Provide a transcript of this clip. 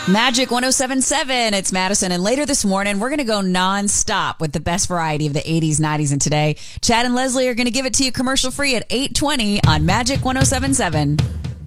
Magic 107.7. It's Madison. And later this morning, we're going to go nonstop with the best variety of the 80s, 90s, and today. Chad and Leslie are going to give it to you commercial free at 8:20 on Magic 107.7.